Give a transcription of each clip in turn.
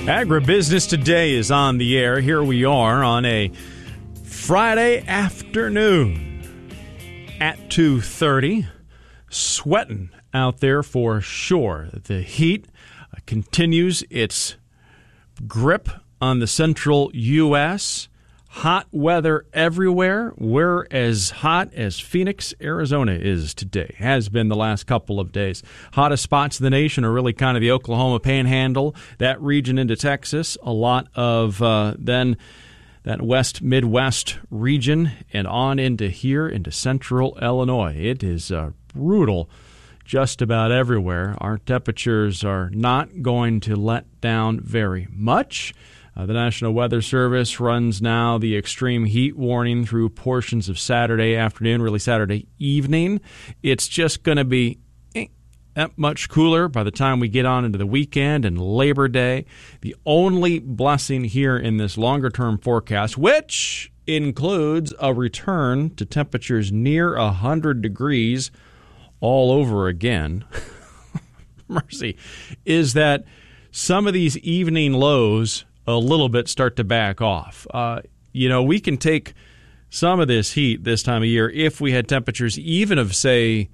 Agribusiness Today is on the air. Here we are on a Friday afternoon at 2:30. Sweating out there for sure. The heat continues its grip on the central U.S. Hot weather everywhere. We're as hot as Phoenix, Arizona is today. Has been the last couple of days. Hottest spots in the nation are really kind of the Oklahoma Panhandle, that region into Texas. A lot of then that west Midwest region and on into here into central Illinois. It is brutal just about everywhere. Our temperatures are not going to let down very much. The National Weather Service runs now the extreme heat warning through portions of Saturday afternoon, really Saturday evening. It's just going to be that much cooler by the time we get on into the weekend and Labor Day. The only blessing here in this longer-term forecast, which includes a return to temperatures near 100 degrees all over again, mercy, is that some of these evening lows a little bit start to back off. We can take some of this heat this time of year if we had temperatures even of, say,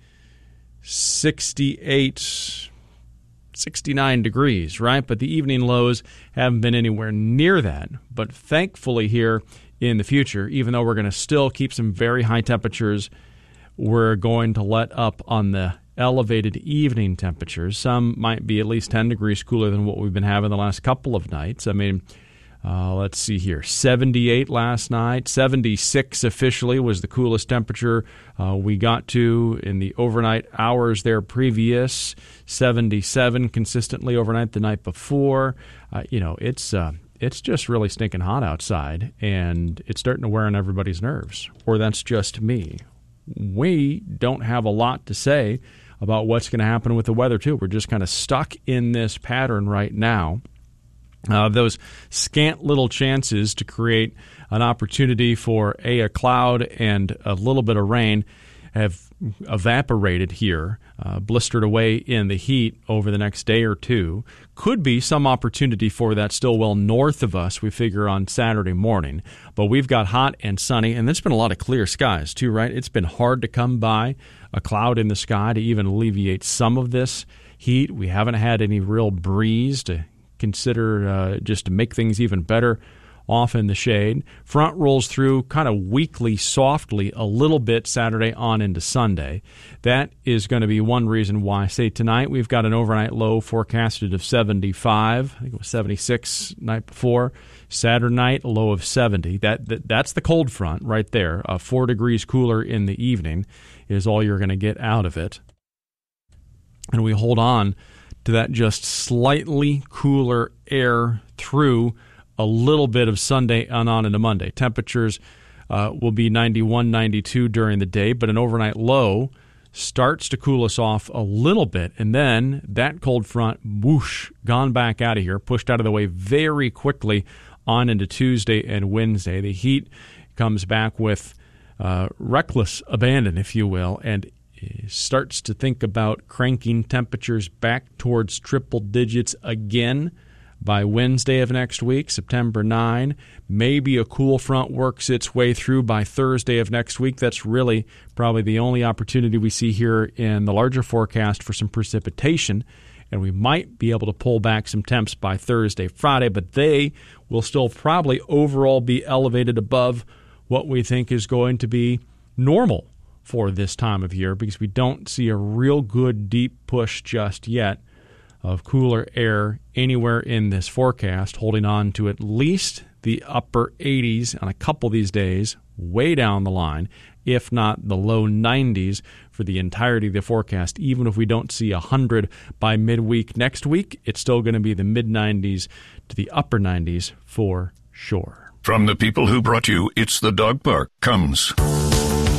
68, 69 degrees, right? But the evening lows haven't been anywhere near that. But thankfully here in the future, even though we're going to still keep some very high temperatures, we're going to let up on the elevated evening temperatures. Some might be at least 10 degrees cooler than what we've been having the last couple of nights. I mean, let's see here. 78 last night. 76 officially was the coolest temperature we got to in the overnight hours there previous. 77 consistently overnight the night before. It's just really stinking hot outside, and it's starting to wear on everybody's nerves. Or that's just me. We don't have a lot to say about what's going to happen with the weather, too. We're just kind of stuck in this pattern right now. Those scant little chances to create an opportunity for a cloud and a little bit of rain have evaporated here, blistered away in the heat over the next day or two. Could be some opportunity for that still well north of us, we figure, on Saturday morning. But we've got hot and sunny, and there's been a lot of clear skies too, right? It's been hard to come by a cloud in the sky to even alleviate some of this heat. We haven't had any real breeze to consider just to make things even better off in the shade. Front rolls through kind of weakly, softly, a little bit Saturday on into Sunday. That is going to be one reason why, say, tonight we've got an overnight low forecasted of 75. I think it was 76 night before. Saturday night, a low of 70. That's the cold front right there. 4 degrees cooler in the evening is all you're going to get out of it. And we hold on to that just slightly cooler air through a little bit of Sunday and on into Monday. Temperatures will be 91, 92 during the day, but an overnight low starts to cool us off a little bit, and then that cold front, whoosh, gone back out of here, pushed out of the way very quickly on into Tuesday and Wednesday. The heat comes back with reckless abandon, if you will, and starts to think about cranking temperatures back towards triple digits again by Wednesday of next week, September 9. Maybe a cool front works its way through by Thursday of next week. That's really probably the only opportunity we see here in the larger forecast for some precipitation, and we might be able to pull back some temps by Thursday, Friday, but they will still probably overall be elevated above what we think is going to be normal for this time of year, because we don't see a real good deep push just yet of cooler air anywhere in this forecast, holding on to at least the upper 80s on a couple of these days, way down the line, if not the low 90s for the entirety of the forecast. Even if we don't see 100 by midweek next week, it's still going to be the mid-90s to the upper 90s for sure. From the people who brought you It's the Dog Park comes